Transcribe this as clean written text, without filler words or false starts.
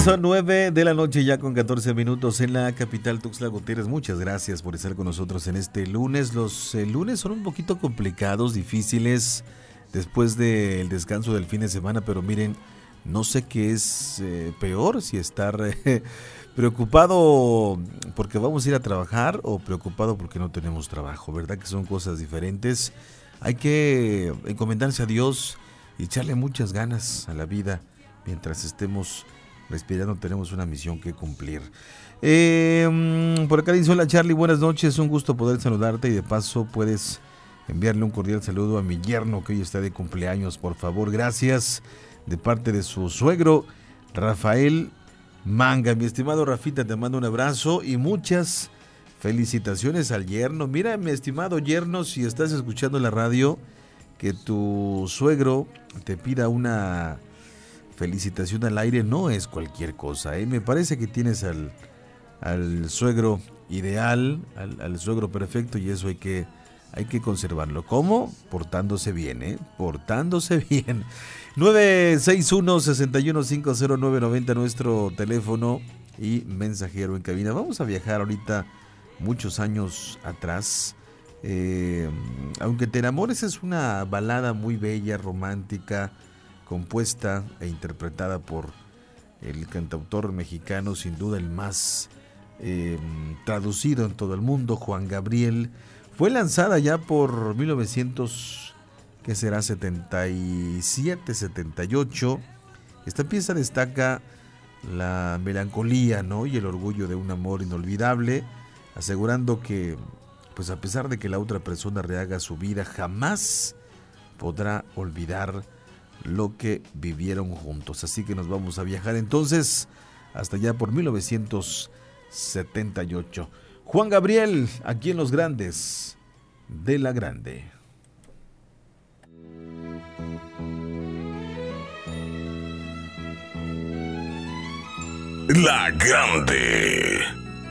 Son 9 de la noche ya con 14 minutos en la capital Tuxtla Gutiérrez. Muchas gracias por estar con nosotros en este lunes. Los lunes son un poquito complicados, difíciles después del descanso del fin de semana, pero miren, no sé qué es peor, si estar preocupado porque vamos a ir a trabajar o preocupado porque no tenemos trabajo, ¿verdad? Que son cosas diferentes. Hay que encomendarse a Dios y echarle muchas ganas a la vida mientras estemos respirando. Tenemos una misión que cumplir. Por acá dice: hola Charlie, buenas noches, un gusto poder saludarte y de paso puedes enviarle un cordial saludo a mi yerno que hoy está de cumpleaños, por favor. Gracias, de parte de su suegro Rafael Manga. Mi estimado Rafita, te mando un abrazo y muchas felicitaciones al yerno. Mira, mi estimado yerno, si estás escuchando la radio, que tu suegro te pida una felicitación al aire no es cualquier cosa, ¿eh? Me parece que tienes al suegro ideal, al suegro perfecto, y eso hay que conservarlo. ¿Cómo? Portándose bien, ¿eh? Portándose bien. 961-6150-990 nuestro teléfono y mensajero en cabina. Vamos a viajar ahorita muchos años atrás. Aunque te enamores es una balada muy bella, romántica, compuesta e interpretada por el cantautor mexicano, sin duda el más traducido en todo el mundo, Juan Gabriel. Fue lanzada ya por 1977, 78. Esta pieza destaca la melancolía, ¿no?, y el orgullo de un amor inolvidable, asegurando que, pues a pesar de que la otra persona rehaga su vida, jamás podrá olvidar lo que vivieron juntos. Así que nos vamos a viajar entonces hasta allá por 1978. Juan Gabriel, aquí en Los Grandes de la Grande. La Grande.